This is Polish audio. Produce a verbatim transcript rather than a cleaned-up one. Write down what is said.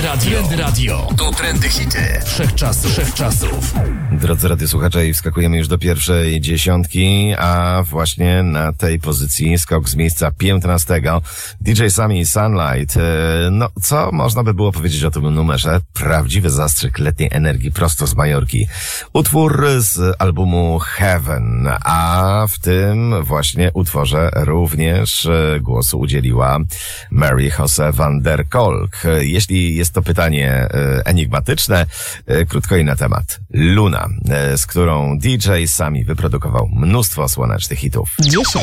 Radio. Trendy Radio. To trendy hity wszechczasów. Wszechczasów. Drodzy radiosłuchacze, i wskakujemy już do pierwszej dziesiątki, a właśnie na tej pozycji skok z miejsca piętnastego. D J Sammy Sunlight. No, co można by było powiedzieć o tym numerze? Prawdziwy zastrzyk letniej energii prosto z Majorki. Utwór z albumu Heaven, a w tym właśnie utworze również głosu udzieliła Mary Jose van der Kolk. Jeśli jest to pytanie enigmatyczne, krótko i na temat. Luna, z którą D J Sammy wyprodukował mnóstwo słonecznych hitów.